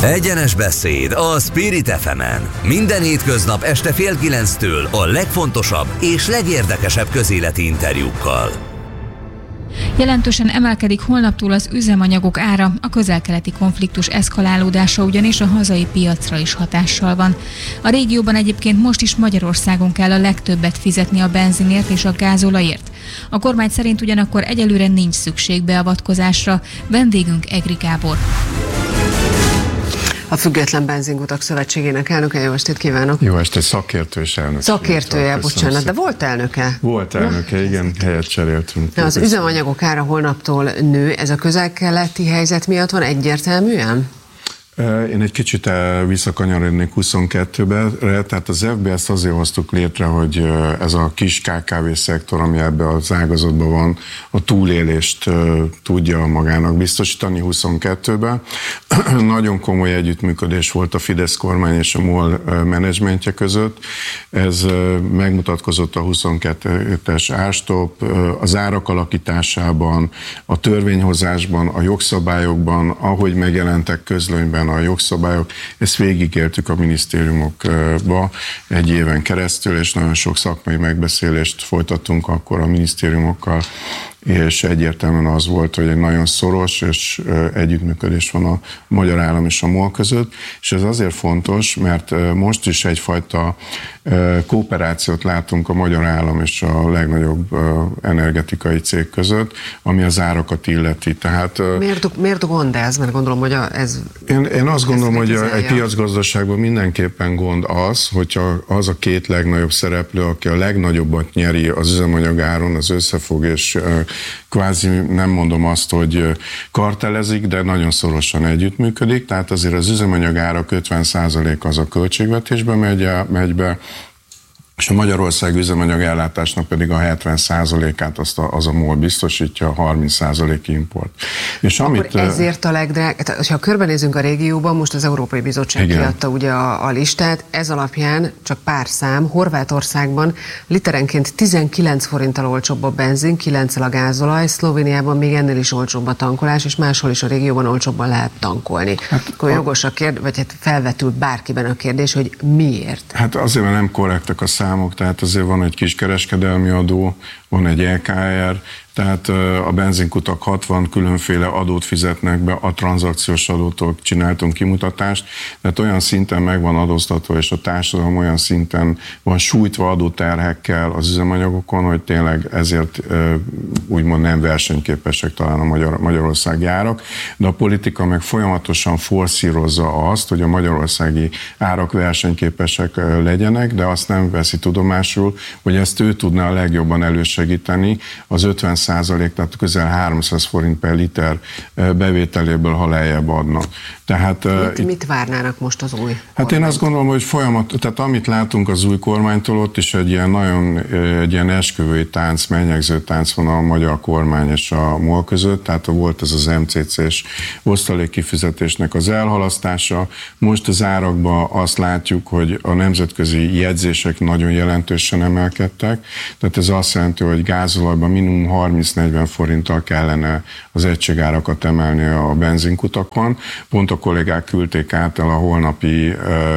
Egyenes beszéd a Spirit FM-en. Minden hétköznap este 8:30-től a legfontosabb és legérdekesebb közéleti interjúkkal. Jelentősen emelkedik holnaptól az üzemanyagok ára, a közel-keleti konfliktus eszkalálódása ugyanis a hazai piacra is hatással van. A régióban egyébként most is Magyarországon kell a legtöbbet fizetni a benzinért és a gázolajért. A kormány szerint ugyanakkor egyelőre nincs szükség beavatkozásra. Vendégünk Egri Gábor. A Független Benzinkutak Szövetségének elnöke, jó estét kívánok! Jó estét, szakértő és elnök. Szakértője, bocsánat, de volt elnöke? Volt elnöke, igen, helyet cseréltünk. De az üzemanyagok ára holnaptól nő, ez a közel-keleti helyzet miatt van egyértelműen? Én egy kicsit visszakanyarodnék 22-re, tehát az FBS-t azért hoztuk létre, hogy ez a kis KKV szektor, ami ebben az ágazatban van, a túlélést tudja magának biztosítani 22-ben. Nagyon komoly együttműködés volt a Fidesz kormány és a MOL menedzsmentje között. Ez megmutatkozott a 22-es árstopp, az árak alakításában, a törvényhozásban, a jogszabályokban, ahogy megjelentek közlönyben a jogszabályok, ezt végigéltük a minisztériumokba egy éven keresztül, és nagyon sok szakmai megbeszélést folytattunk akkor a minisztériumokkal, és egyértelműen az volt, hogy egy nagyon szoros és együttműködés van a magyar állam és a MOL között, és ez azért fontos, mert most is egyfajta kooperációt látunk a magyar állam és a legnagyobb energetikai cég között, ami az árakat illeti. Tehát, miért gond ez? Mert gondolom, hogy ez... Én azt gondolom, hogy egy piacgazdaságban mindenképpen gond az, hogyha az a két legnagyobb szereplő, aki a legnagyobbat nyeri az üzemanyagáron, az összefog, és kvázi nem mondom azt, hogy kartelezik, de nagyon szorosan együttműködik, tehát azért az üzemanyagárak 50% az a költségvetésbe megy be, és a Magyarország üzemanyagellátásnak pedig a 70%-át az a MOL biztosítja, a 30% import. És akkor ezért a legdrágább, ha körbenézünk a régióban, most az Európai Bizottság kiadta ugye a listát, ez alapján csak pár szám, Horvátországban literenként 19 forinttal olcsóbb a benzin, 9-el a gázolaj, Szlovéniában még ennél is olcsóbb a tankolás, és máshol is a régióban olcsóbban lehet tankolni. Akkor jogos a kérdés, vagy felvetül bárkiben a kérdés, hogy miért? Hát azért, mert nem korrektek a számok, tehát azért van egy kis kereskedelmi adó, van egy LKR, tehát a benzinkutak 60 különféle adót fizetnek be, a tranzakciós adótól csináltunk kimutatást, tehát olyan szinten meg van adóztatva, és a társadalom olyan szinten van sújtva adóterhekkel az üzemanyagokon, hogy tényleg ezért úgymond nem versenyképesek talán a magyarországi árak, de a politika meg folyamatosan forszírozza azt, hogy a magyarországi árak versenyképesek legyenek, de azt nem veszi tudomásul, hogy ezt ő tudná a legjobban elősegíteni az 50%, tehát közel 300 forint per liter bevételéből, ha lejjebb adnak. Tehát, mit várnának most az új Hát én azt gondolom, hogy tehát amit látunk az új kormánytól, ott is egy ilyen esküvői tánc, mennyegző tánc van a magyar kormány és a MOL között, tehát volt ez az MCC-s osztalékkifizetésnek az elhalasztása. Most az árakban azt látjuk, hogy a nemzetközi jegyzések nagyon jelentősen emelkedtek, tehát ez azt jelenti, hogy gázolajban minimum 30-40 forinttal kellene az egységárakat emelni a benzinkutakon. Pont a kollégák küldték át el a holnapi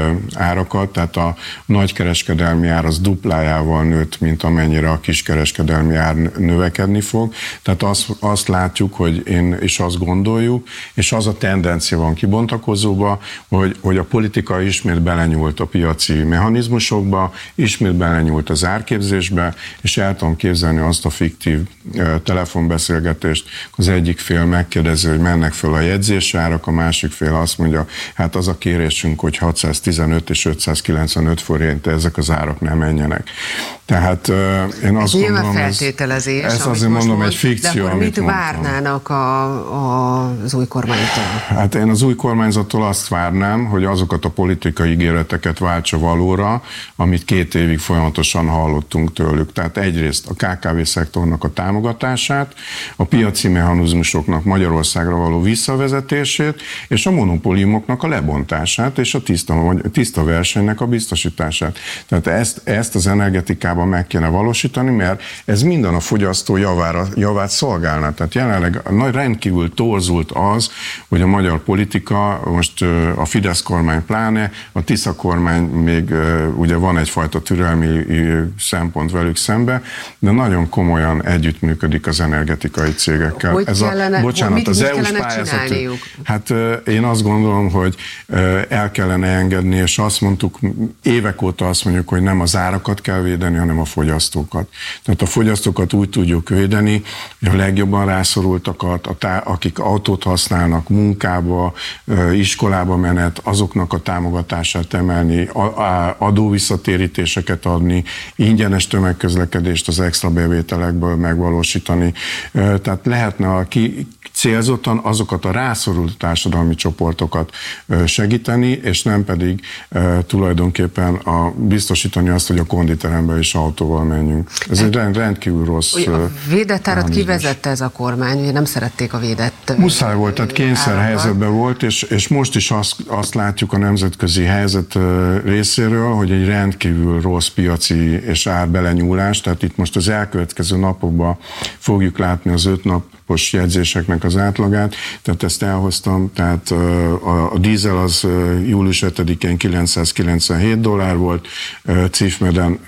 árakat, tehát a nagykereskedelmi ár az duplájával nőtt, mint amennyire a kiskereskedelmi ár növekedni fog. Tehát azt látjuk, hogy és azt gondoljuk, és az a tendencia van kibontakozóba, hogy a politika ismét belenyúlt a piaci mechanizmusokba, ismét belenyúlt az árképzésbe, és el tudom képzelni azt a fiktív telefonbeszélgetést, az egyik fél megkérdezi, hogy mennek föl a jegyzésárak, a másik fél azt mondja, hát az a kérésünk, hogy 615 és 595 forint, ezek az árak nem menjenek. Tehát én azt gondolom, feltételezés, ez azért mondom egy fikció, de akkor mit várnának az új kormánytól? Hát én az új kormányzattól azt várnám, hogy azokat a politikai ígéreteket váltsa valóra, amit 2 évig folyamatosan hallottunk tőlük. Tehát egyrészt a KKV szektornak a támogatása, fenntartását, a piaci mechanizmusoknak Magyarországra való visszavezetését, és a monopóliumoknak a lebontását, és a tiszta versenynek a biztosítását. Tehát ezt az energetikában meg kéne valósítani, mert ez minden a fogyasztó javát szolgálna. Tehát jelenleg rendkívül torzult az, hogy a magyar politika, most a Fidesz kormány pláne, a Tisza kormány még ugye van egyfajta türelmi szempont velük szembe, de nagyon komolyan együttműködik az energetikai cégekkel. Hogy kellene, bocsánat, az EU-s pályázat. Hát én azt gondolom, hogy el kellene engedni, és azt mondtuk, évek óta azt mondjuk, hogy nem az árakat kell védeni, hanem a fogyasztókat. Tehát a fogyasztókat úgy tudjuk védeni, hogy a legjobban rászorultakat, akik autót használnak, munkába, iskolába menet, azoknak a támogatását emelni, adóvisszatérítéseket adni, ingyenes tömegközlekedést az extra bevételekből megvalósítani. Tehát lehetne célzottan azokat a rászorult társadalmi csoportokat segíteni, és nem pedig tulajdonképpen biztosítani azt, hogy a konditerembe is autóval menjünk. Ez egy rendkívül rossz. A védett árat kivezette ez a kormány, ugye nem szerették a védett. Muszáj volt, tehát kényszerhelyzetben volt, és most is azt látjuk a nemzetközi helyzet részéről, hogy egy rendkívül rossz piaci és árbelenyúlás, tehát itt most az elkövetkező napokban fogjuk látni az 5 napos jegyzéseknek az átlagát, tehát ezt elhoztam, tehát a dízel az július 7-én $997 volt, Cifmeden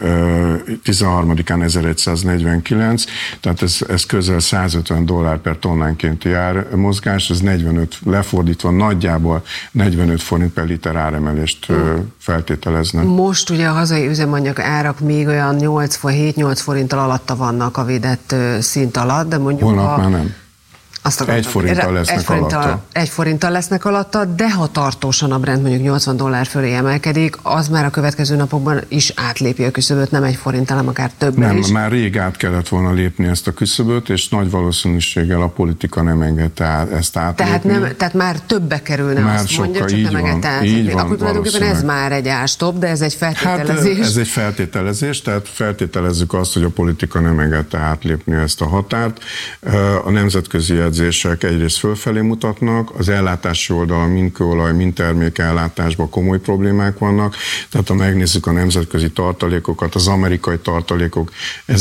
13-án 1149, tehát ez közel $150 per tonnánkénti ármozgás, ez 45, lefordítva nagyjából 45 forint per liter áremelést feltételeznek. Most ugye a hazai üzemanyag árak még olyan 7-8 forinttal alatta vannak a védett szint alatt, de mondjuk holnap már nem. 1 forinttal lesznek alatta. 1 forinttal lesznek alatta, de ha tartósan a Brent mondjuk $80 fölé emelkedik, az már a következő napokban is átlépi a küszöböt, nem 1 forinttal, hanem akár többen is. Nem, már rég át kellett volna lépni ezt a küszöböt, és nagy valószínűséggel a politika nem engedte ezt átlépni. Tehát már többe kerülne, már azt mondja, csak nem engedte át. Akkor tulajdonképpen ez már egy ástop, de ez egy feltételezés. Hát ez egy feltételezés, tehát feltételezzük azt, hogy a politika nem engedte átlépni ezt a határt. A nemzetközi jelzések egyrészt fölfelé mutatnak, az ellátási oldalon mind kőolaj, mind termékellátásban komoly problémák vannak, tehát ha megnézzük a nemzetközi tartalékokat, az amerikai tartalékok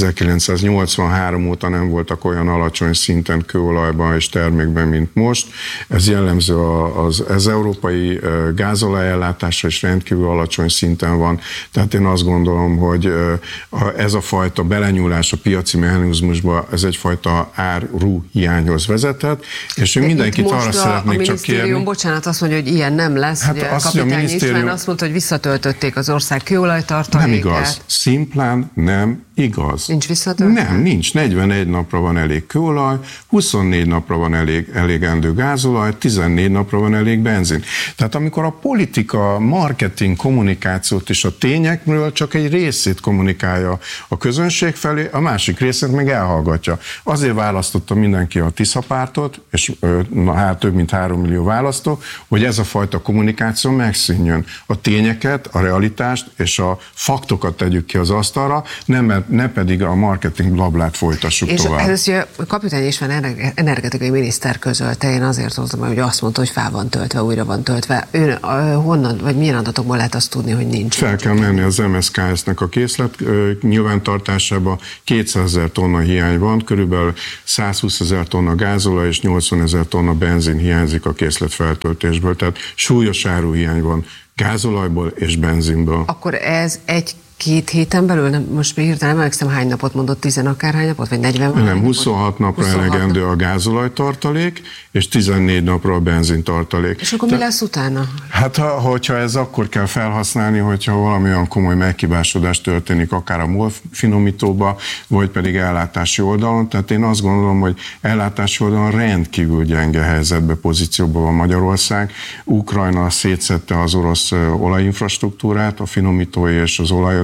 1983 óta nem voltak olyan alacsony szinten kőolajban és termékben, mint most. Ez jellemző az európai gázolajellátásra is rendkívül alacsony szinten van, tehát én azt gondolom, hogy ez a fajta belenyúlás a piaci mechanizmusba, ez egyfajta áru hiányhoz vezethet, és mindenkit arra szeretnék csak kérni. Bocsánat, azt mondja, hogy ilyen nem lesz. Hát ugye a kapitány István azt mondta, hogy visszatöltötték az ország kőolajtartalékát. Nem igaz. Szimplán nem igaz. Nincs visszatöltve? Nem, nincs. 41 napra van elég kőolaj, 24 napra van elégendő gázolaj, 14 napra van elég benzin. Tehát amikor a politika, marketing, kommunikációt és a tényekről csak egy részét kommunikálja a közönség felé, a másik részét meg elhallgatja. Azért választotta mindenki a Tisza pártot, és több mint 3 millió választó, hogy ez a fajta kommunikáció megszűnjön. A tényeket, a realitást és a faktokat tegyük ki az asztalra, ne pedig a marketing blablát folytassuk tovább. És ez a kapitány István energetikai miniszter közölte, én azért hoztam, hogy azt mondta, hogy fel van töltve, újra van töltve. Ön honnan, vagy milyen adatokból lehet azt tudni, hogy nincs? Fel kell menni az MSZKS-nek a készlet nyilvántartásába, 200 000 tonna hiány van, körülbelül 120 000 tonna gázolaj és 80 000 tonna benzin hiányzik a készlet feltöltésből, tehát súlyos áruhiány van gázolajból és benzinből. Akkor ez 1-2 héten belül, most még hirtelen emlékszem, hány napot mondott, 10 akárhány napot, vagy 40? Nem, 26 napra 26 elegendő a gázolajtartalék, és 14 napra a benzintartalék. És akkor mi lesz utána? Hát, hogyha ez akkor kell felhasználni, hogyha valami olyan komoly meghibásodás történik, akár a MOL finomítóba, vagy pedig ellátási oldalon. Tehát én azt gondolom, hogy ellátási oldalon rendkívül gyenge helyzetbe, pozícióban van Magyarország. Ukrajna szétszette az orosz olajinfrastruktúrát, a finomítói és az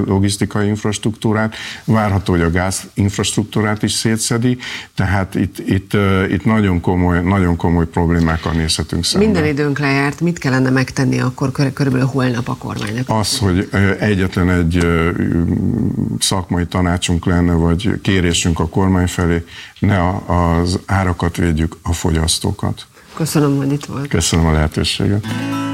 logisztikai infrastruktúrát, várható, hogy a gáz infrastruktúrát is szétszedi, tehát itt nagyon komoly problémákkal nézhetünk szemben. Minden időnk lejárt, mit kellene megtenni akkor körülbelül holnap a kormánynak? Az, hogy egyetlen egy szakmai tanácsunk lenne, vagy kérésünk a kormány felé, ne az árakat védjük, a fogyasztókat. Köszönöm, hogy itt volt. Köszönöm a lehetőséget.